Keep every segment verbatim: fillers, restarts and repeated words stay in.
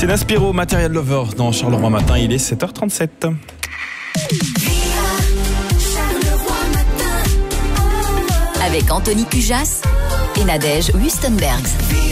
C'est Naspiro, Material Lover dans Charleroi Matin, il est sept heures trente-sept. Avec Anthony Pujas et Nadège Wustenbergs.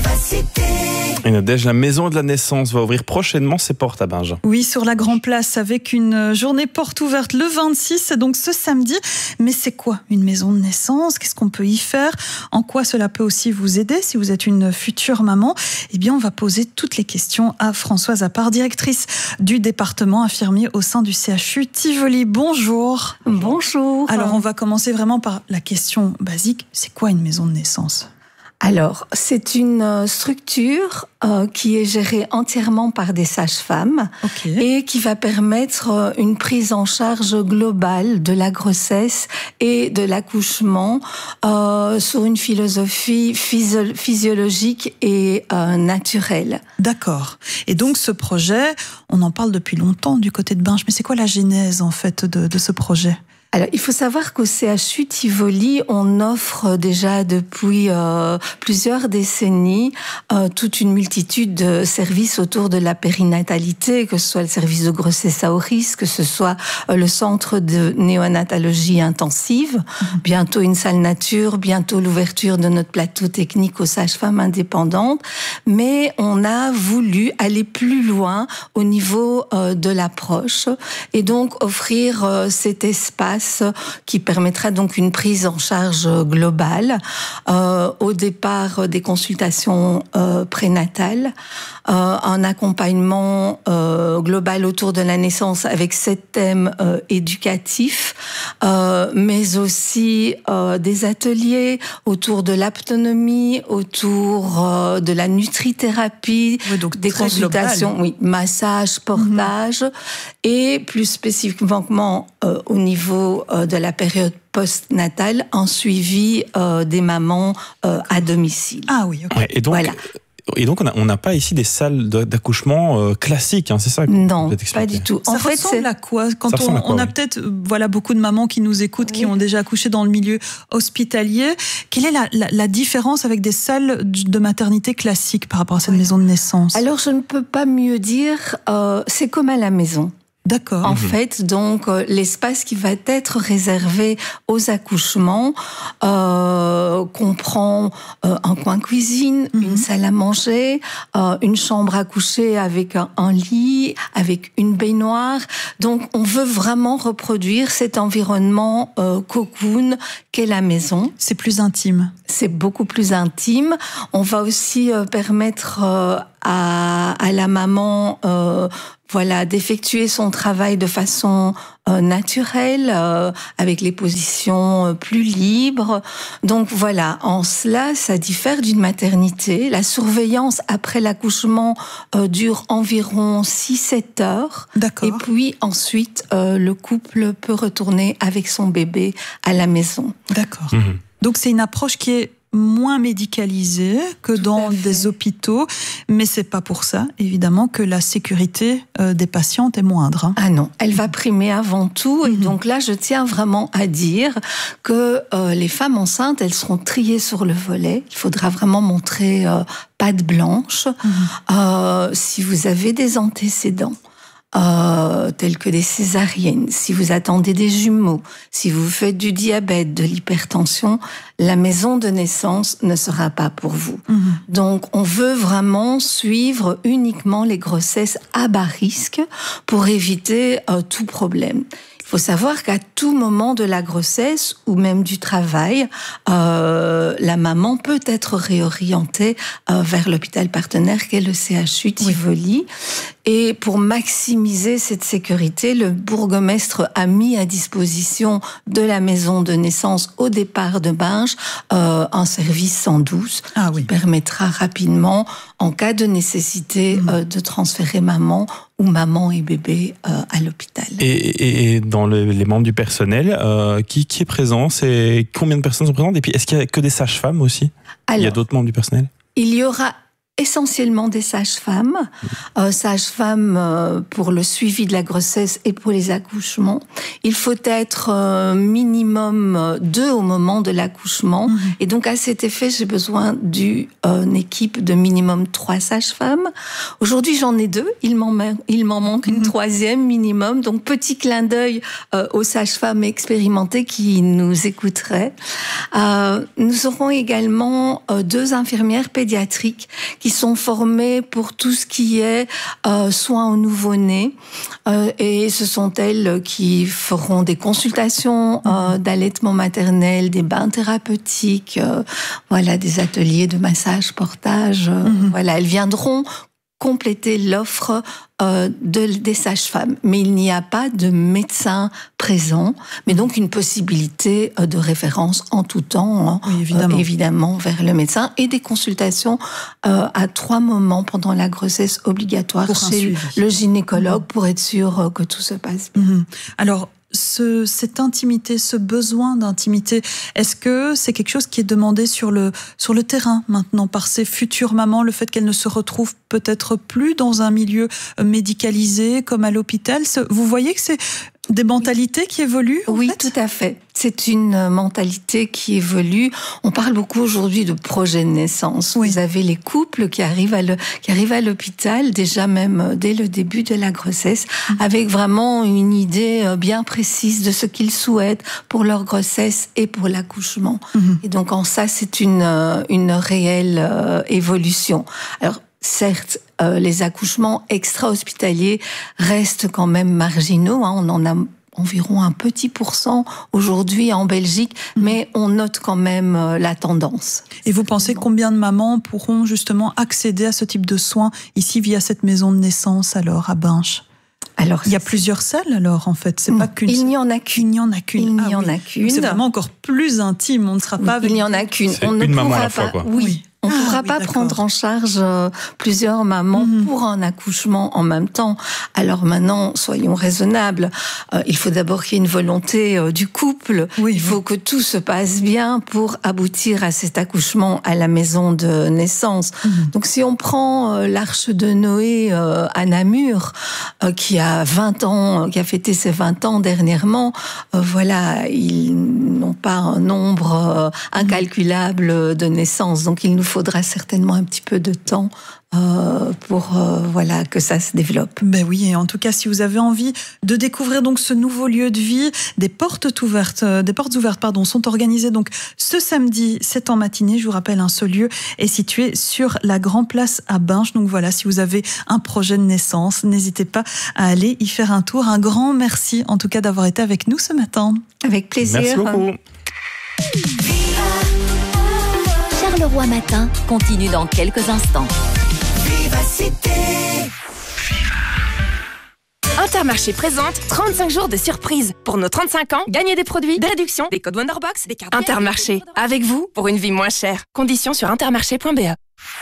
Et Nadège, la maison de la naissance va ouvrir prochainement ses portes à Binge. Oui, sur la Grand Place, avec une journée porte ouverte le vingt-six, donc ce samedi. Mais c'est quoi une maison de naissance? Qu'est-ce qu'on peut y faire? En quoi cela peut aussi vous aider si vous êtes une future maman? Eh bien, on va poser toutes les questions à Françoise Appart, directrice du département infirmier au sein du C H U Tivoli. Bonjour. Bonjour. Alors, on va commencer vraiment par la question basique. C'est quoi une maison de naissance? Alors, c'est une structure euh, qui est gérée entièrement par des sages-femmes okay. et qui va permettre une prise en charge globale de la grossesse et de l'accouchement euh, sur une philosophie physio- physiologique et euh, naturelle. D'accord. Et donc, ce projet, on en parle depuis longtemps du côté de Binge, mais c'est quoi la genèse, en fait, de, de ce projet ? Alors, il faut savoir qu'au C H U Tivoli, on offre déjà depuis euh, plusieurs décennies euh, toute une multitude de services autour de la périnatalité, que ce soit le service de grossesse à haut risque, que ce soit euh, le centre de néonatologie intensive, mmh. bientôt une salle nature, bientôt l'ouverture de notre plateau technique aux sages-femmes indépendantes. Mais on a voulu aller plus loin au niveau euh, de l'approche et donc offrir euh, cet espace qui permettra donc une prise en charge globale, euh, au départ des consultations euh, prénatales, euh, un accompagnement euh, global autour de la naissance avec sept thèmes euh, éducatifs, euh, mais aussi euh, des ateliers autour de l'autonomie, autour euh, de la nutrithérapie, oui, donc des consultations, global. oui, massage, portage, mmh. et plus spécifiquement euh, au niveau de la période post-natale, en suivi euh, des mamans euh, à domicile. Ah oui, ok. Ouais, et donc, voilà. Et donc, on n'a pas ici des salles d'accouchement euh, classiques, hein, c'est ça? Non, pas du tout. Ça en fait, ressemble c'est... à quoi? Quand ça on, à quoi, on a oui. peut-être voilà, beaucoup de mamans qui nous écoutent, oui. qui ont déjà accouché dans le milieu hospitalier. Quelle est la, la, la différence avec des salles de maternité classiques par rapport à cette oui. maison de naissance? Alors, je ne peux pas mieux dire, euh, c'est comme à la maison. D'accord. En mmh. fait, donc, euh, l'espace qui va être réservé aux accouchements euh, comprend euh, un coin cuisine, mmh. une salle à manger, euh, une chambre à coucher avec un, un lit, avec une baignoire. Donc, on veut vraiment reproduire cet environnement euh, cocoon qu'est la maison. C'est plus intime. C'est beaucoup plus intime. On va aussi euh, permettre euh, à, à la maman euh, voilà, d'effectuer son travail de façon euh, naturelle, euh, avec les positions euh, plus libres. Donc voilà, en cela, ça diffère d'une maternité. La surveillance après l'accouchement euh, dure environ six à sept heures. D'accord. Et puis ensuite, euh, le couple peut retourner avec son bébé à la maison. D'accord. Mmh. Donc c'est une approche qui est moins médicalisée que Tout dans des hôpitaux, mais c'est pas pour ça, évidemment, que la sécurité euh, des patientes est moindre. Hein. Ah non, elle va primer avant tout, et mmh. donc là, je tiens vraiment à dire que euh, les femmes enceintes, elles seront triées sur le volet. Il faudra vraiment montrer euh, patte blanche. Mmh. Euh, si vous avez des antécédents, Euh, tels que des césariennes, si vous attendez des jumeaux, si vous faites du diabète, de l'hypertension, la maison de naissance ne sera pas pour vous. Mmh. Donc, on veut vraiment suivre uniquement les grossesses à bas risque pour éviter euh, tout problème. Il faut savoir qu'à tout moment de la grossesse ou même du travail, euh, la maman peut être réorientée euh, vers l'hôpital partenaire qu'est le C H U Tivoli. Oui. Et pour maximiser cette sécurité, le bourgmestre a mis à disposition de la maison de naissance au départ de Binge euh, un service cent douze ah oui. qui permettra rapidement, en cas de nécessité, mmh. euh, de transférer maman ou maman et bébé euh, à l'hôpital. Et, et, et dans le, les membres du personnel, euh, qui, qui est présent? C'est combien de personnes sont présentes? Et puis, est-ce qu'il y a que des sages-femmes aussi? Alors, il y a d'autres membres du personnel? Il y aura essentiellement des sages-femmes, euh, sages-femmes euh, pour le suivi de la grossesse et pour les accouchements. Il faut être euh, minimum deux au moment de l'accouchement. Mmh. Et donc, à cet effet, j'ai besoin d'une euh, équipe de minimum trois sages-femmes. Aujourd'hui, j'en ai deux. Il m'en, il m'en manque une mmh. troisième minimum. Donc, petit clin d'œil euh, aux sages-femmes expérimentées qui nous écouteraient. Euh, nous aurons également euh, deux infirmières pédiatriques qui sont formées pour tout ce qui est euh, soins aux nouveau-nés. Euh, et ce sont elles qui feront des consultations euh, d'allaitement maternel, des bains thérapeutiques, euh, voilà, des ateliers de massage, portage. Euh, mmh. Voilà, elles viendront compléter l'offre euh, de, des sages-femmes. Mais il n'y a pas de médecin présent, mais donc une possibilité euh, de référence en tout temps, hein, oui, évidemment. Euh, évidemment, vers le médecin, et des consultations euh, à trois moments pendant la grossesse obligatoire pour chez le gynécologue, mmh. pour être sûr euh, que tout se passe bien. Mmh. Alors, Ce, cette intimité, ce besoin d'intimité, est-ce que c'est quelque chose qui est demandé sur le, sur le terrain maintenant par ces futures mamans, le fait qu'elles ne se retrouvent peut-être plus dans un milieu médicalisé comme à l'hôpital? Vous voyez que c'est des mentalités qui évoluent? Oui, fait tout à fait. C'est une mentalité qui évolue. On parle beaucoup aujourd'hui de projet de naissance. Oui. Vous avez les couples qui arrivent à le, qui arrivent à l'hôpital, déjà même dès le début de la grossesse, mmh. avec vraiment une idée bien précise de ce qu'ils souhaitent pour leur grossesse et pour l'accouchement. Mmh. Et donc, en ça, c'est une, une réelle euh, évolution. Alors, certes, euh, les accouchements extra-hospitaliers restent quand même marginaux, hein, on en a environ un petit pourcent aujourd'hui en Belgique, mmh. mais on note quand même euh, la tendance. Et vous pensez combien de mamans pourront justement accéder à ce type de soins ici via cette maison de naissance alors à Binche? Alors, il y a plusieurs salles alors en fait, c'est pas qu'une. Il n'y en a qu'une. Il n'y en a qu'une. Il n'y ah, en oui. a qu'une. C'est vraiment encore plus intime. On ne sera pas. Oui, avec... Il n'y en a qu'une. C'est on une ne maman pourra à la fois, pas. quoi. Oui. oui. On ne ah, pourra oui, pas d'accord. prendre en charge euh, plusieurs mamans mmh. pour un accouchement en même temps. Alors maintenant, soyons raisonnables. Euh, il faut d'abord qu'il y ait une volonté euh, du couple. Oui, il faut oui. que tout se passe bien pour aboutir à cet accouchement à la maison de naissance. Mmh. Donc si on prend euh, l'Arche de Noé euh, à Namur, euh, qui a vingt ans, euh, qui a fêté ses vingt ans dernièrement, euh, voilà, ils n'ont pas un nombre euh, incalculable de naissances. Donc il nous faudra certainement un petit peu de temps euh, pour euh, voilà que ça se développe. Ben oui, et en tout cas, si vous avez envie de découvrir donc ce nouveau lieu de vie, des portes ouvertes, euh, des portes ouvertes, pardon, sont organisées donc ce samedi, c'est en matinée. Je vous rappelle, hein, ce lieu est situé sur la Grand Place à Binche. Donc voilà, si vous avez un projet de naissance, n'hésitez pas à aller y faire un tour. Un grand merci, en tout cas, d'avoir été avec nous ce matin. Avec plaisir. Merci beaucoup. Charleroi Matin continue dans quelques instants. Vivacité. Intermarché présente trente-cinq jours de surprise. Pour nos trente-cinq ans, gagnez des produits, des réductions, des codes Wonderbox, des cartes. Intermarché, avec vous pour une vie moins chère. Conditions sur intermarché point b e.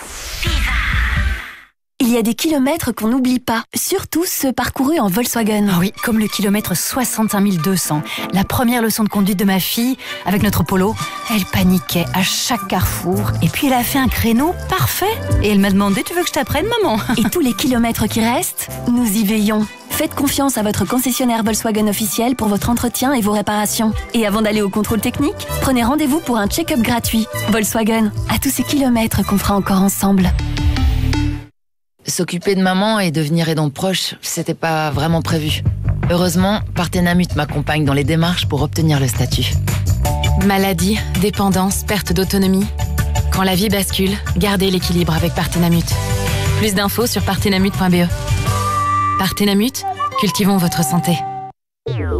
Il y a des kilomètres qu'on n'oublie pas, surtout ceux parcourus en Volkswagen. Ah oui, comme le kilomètre soixante-cinq mille deux cents. La première leçon de conduite de ma fille, avec notre Polo, elle paniquait à chaque carrefour. Et puis elle a fait un créneau parfait. Et elle m'a demandé, tu veux que je t'apprenne, maman? Et tous les kilomètres qui restent, nous y veillons. Faites confiance à votre concessionnaire Volkswagen officiel pour votre entretien et vos réparations. Et avant d'aller au contrôle technique, prenez rendez-vous pour un check-up gratuit. Volkswagen, à tous ces kilomètres qu'on fera encore ensemble. S'occuper de maman et devenir aidante proche, c'était pas vraiment prévu. Heureusement, Partenamut m'accompagne dans les démarches pour obtenir le statut. Maladie, dépendance, perte d'autonomie. Quand la vie bascule, gardez l'équilibre avec Partenamut. Plus d'infos sur partenamut point b e. Partenamut, cultivons votre santé.